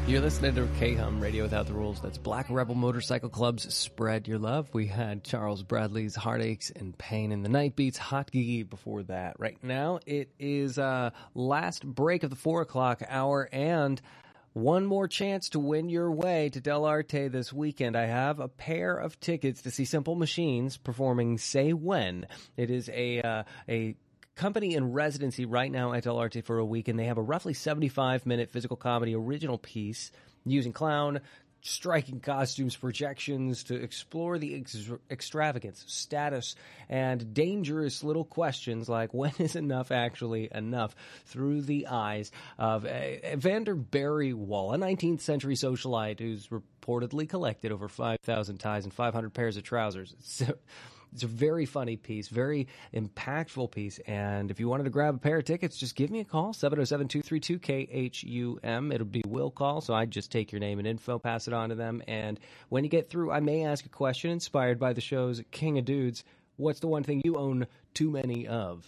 You're listening to K-Hum Radio Without the Rules. That's Black Rebel Motorcycle Club's Spread Your Love. We had Charles Bradley's Heartaches and Pain in the Night Beats, Hot Gigi before that. Right now, it is last break of the 4 o'clock hour, and one more chance to win your way to Del Arte this weekend. I have a pair of tickets to see Simple Machines performing Say When. It is a company in residency right now at Del Arte for a week, and they have a roughly 75-minute physical comedy original piece using clown, striking costumes, projections to explore the extravagance, status, and dangerous little questions like when is enough actually enough through the eyes of Evander Berrywall, a 19th century socialite who's reportedly collected over 5,000 ties and 500 pairs of trousers. It's a very funny piece, very impactful piece, and if you wanted to grab a pair of tickets, just give me a call, 707-232-KHUM. It'll be will call, so I'd just take your name and info, pass it on to them, and when you get through, I may ask a question inspired by the show's King of Dudes. What's the one thing you own too many of?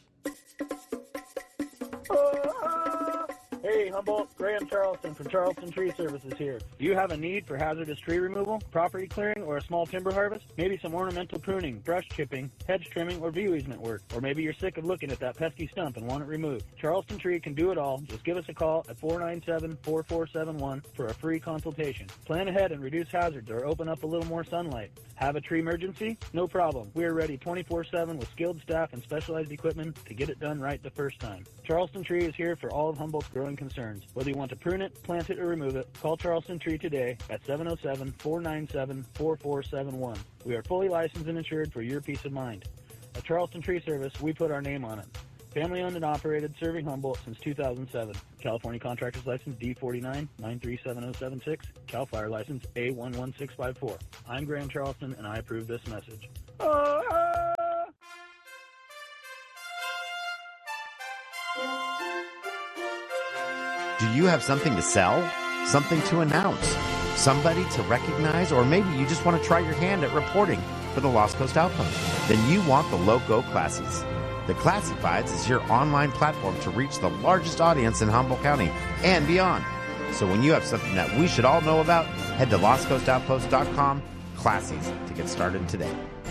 Hey, Humboldt, Graham Charleston from Charleston Tree Services here. Do you have a need for hazardous tree removal, property clearing, or a small timber harvest? Maybe some ornamental pruning, brush chipping, hedge trimming, or view easement work. Or maybe you're sick of looking at that pesky stump and want it removed. Charleston Tree can do it all. Just give us a call at 497-4471 for a free consultation. Plan ahead and reduce hazards or open up a little more sunlight. Have a tree emergency? No problem. We are ready 24/7 with skilled staff and specialized equipment to get it done right the first time. Charleston Tree is here for all of Humboldt's growing concerns. Whether you want to prune it, plant it, or remove it, call Charleston Tree today at 707-497-4471. We are fully licensed and insured for your peace of mind. At Charleston Tree Service, we put our name on it. Family owned and operated, serving Humboldt since 2007. California Contractor's License D49 937-076. CAL FIRE License A11654. I'm Graham Charleston, and I approve this message. Do you have something to sell? Something to announce? Somebody to recognize? Or maybe you just want to try your hand at reporting for the Lost Coast Outpost? Then you want the Loco Classies. The Classifieds is your online platform to reach the largest audience in Humboldt County and beyond. So when you have something that we should all know about, head to lostcoastoutpost.com, Classies, to get started today.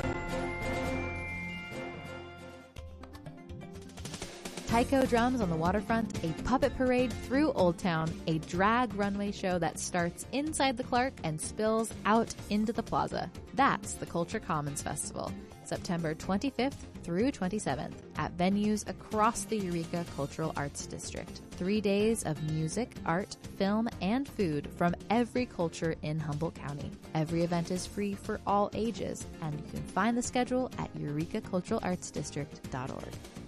Tyco Drums on the waterfront, a puppet parade through Old Town, a drag runway show that starts inside the Clark and spills out into the plaza. That's the Culture Commons Festival, September 25th through 27th at venues across the Eureka Cultural Arts District. 3 days of music, art, film, and food from every culture in Humboldt County. Every event is free for all ages, and you can find the schedule at eurekaculturalartsdistrict.org.